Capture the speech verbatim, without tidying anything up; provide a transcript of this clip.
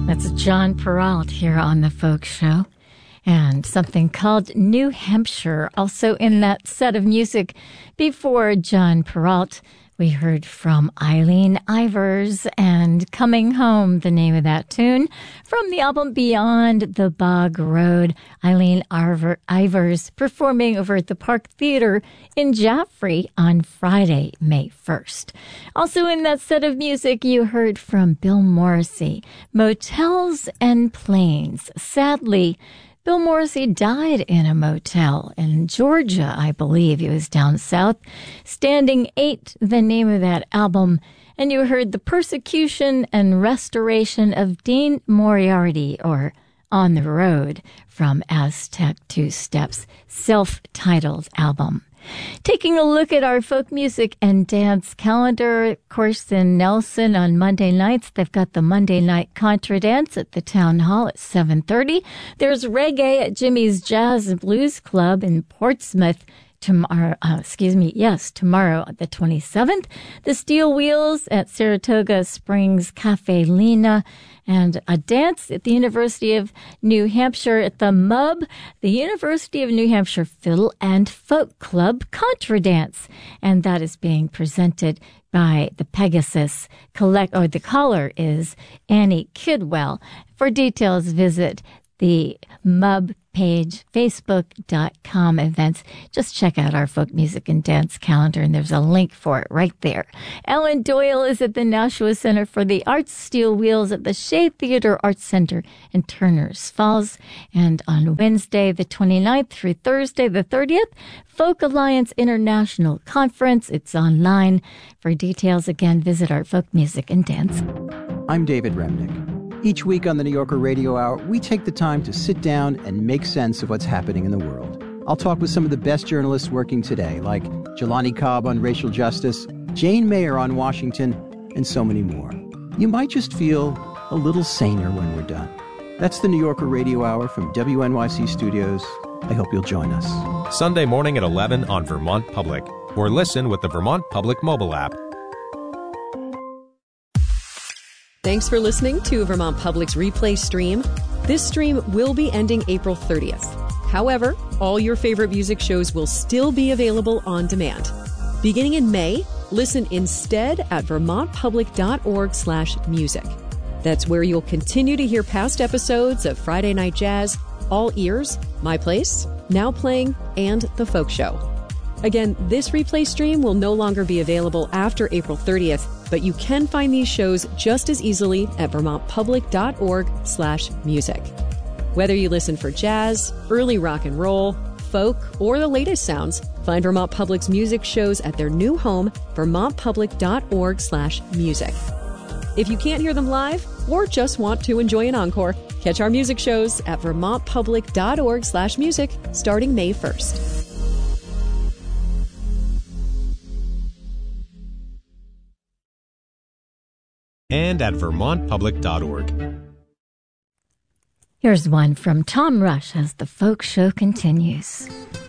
That's John Peralt here on The Folk Show. And something called New Hampshire, also in that set of music. Before John Peralt, we heard from Eileen Ivers and Coming Home, the name of that tune, from the album Beyond the Bog Road. Eileen Arver- Ivers performing over at the Park Theater in Jaffrey on Friday, May first. Also in that set of music, you heard from Bill Morrissey, Motels and Planes. Sadly, Bill Morrissey died in a motel in Georgia, I believe. He was down south. Standing Eight, the name of that album. And you heard The Persecution and Restoration of Dean Moriarty, or On the Road, from Aztec Two Steps, self-titled album. Taking a look at our folk music and dance calendar, of course, in Nelson on Monday nights, they've got the Monday Night Contra Dance at the Town Hall at seven thirty. There's reggae at Jimmy's Jazz and Blues Club in Portsmouth tomorrow, uh, excuse me, yes, tomorrow, the twenty-seventh. The Steel Wheels at Saratoga Springs Cafe Lena, and a dance at the University of New Hampshire at the M U B, the University of New Hampshire Fiddle and Folk Club Contra Dance. And that is being presented by the Pegasus Collect, or the caller is Annie Kidwell. For details, visit the M U B page, facebook dot com events. Just check out our folk music and dance calendar, and there's a link for it right there. Ellen Doyle is at the Nashua Center for the Arts, Steel Wheels at the Shea Theater Arts Center in Turners Falls. And on Wednesday, the twenty-ninth through Thursday, the thirtieth, Folk Alliance International Conference. It's online. For details, again, visit our folk music and dance. I'm David Remnick. Each week on the New Yorker Radio Hour, we take the time to sit down and make sense of what's happening in the world. I'll talk with some of the best journalists working today, like Jelani Cobb on racial justice, Jane Mayer on Washington, and so many more. You might just feel a little saner when we're done. That's the New Yorker Radio Hour from W N Y C Studios. I hope you'll join us. Sunday morning at eleven on Vermont Public, or listen with the Vermont Public mobile app. Thanks for listening to Vermont Public's replay stream. This stream will be ending April thirtieth. However, all your favorite music shows will still be available on demand. Beginning in May, listen instead at vermontpublic.org slash music. That's where you'll continue to hear past episodes of Friday Night Jazz, All Ears, My Place, Now Playing, and The Folk Show. Again, this replay stream will no longer be available after April thirtieth, but you can find these shows just as easily at vermontpublic.org slash music. Whether you listen for jazz, early rock and roll, folk, or the latest sounds, find Vermont Public's music shows at their new home, vermontpublic.org slash music. If you can't hear them live or just want to enjoy an encore, catch our music shows at vermontpublic.org slash music starting May first. And at vermont public dot org. Here's one from Tom Rush as the folk show continues.